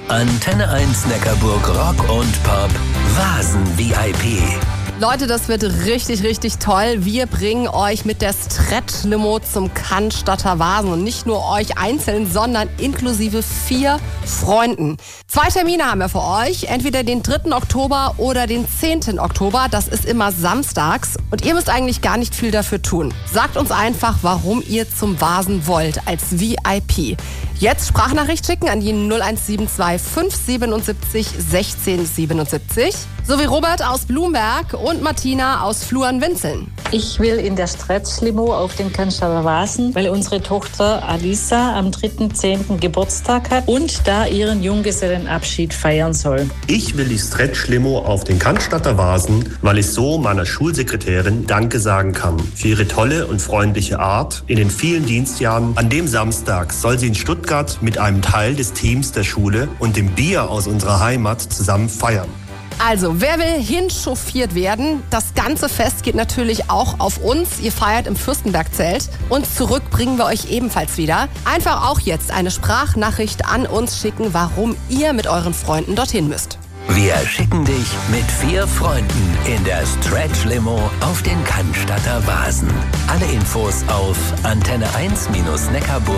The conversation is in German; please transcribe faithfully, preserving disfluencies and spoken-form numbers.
Antenne eins Neckarburg Rock und Pop Vasen V I P. Leute, das wird richtig, richtig toll. Wir bringen euch mit der Stretch-Limo zum Cannstatter Vasen. Und nicht nur euch einzeln, sondern inklusive vier Freunden. Zwei Termine haben wir für euch. Entweder den dritten Oktober oder den zehnten Oktober. Das ist immer samstags. Und ihr müsst eigentlich gar nicht viel dafür tun. Sagt uns einfach, warum ihr zum Vasen wollt als V I P. Jetzt Sprachnachricht schicken an die null eins sieben zwei fünf siebenundsiebzig sechzehn siebenundsiebzig. Sowie Robert aus Blumberg und Martina aus Fluern-Winzeln. Ich will in der Stretch-Limo auf den Cannstatter Vasen, weil unsere Tochter Alisa am dritten zehnten Geburtstag hat und da ihren Junggesellenabschied feiern soll. Ich will die Stretch-Limo auf den Cannstatter Vasen, weil ich so meiner Schulsekretärin Danke sagen kann für ihre tolle und freundliche Art in den vielen Dienstjahren. An dem Samstag soll sie in Stuttgart mit einem Teil des Teams der Schule und dem Bier aus unserer Heimat zusammen feiern. Also, wer will hinchauffiert werden? Das ganze Fest geht natürlich auch auf uns. Ihr feiert im Fürstenbergzelt. Und zurück bringen wir euch ebenfalls wieder. Einfach auch jetzt eine Sprachnachricht an uns schicken, warum ihr mit euren Freunden dorthin müsst. Wir schicken dich mit vier Freunden in der Stretch-Limo auf den Cannstatter Vasen. Alle Infos auf antenne eins Neckarburg.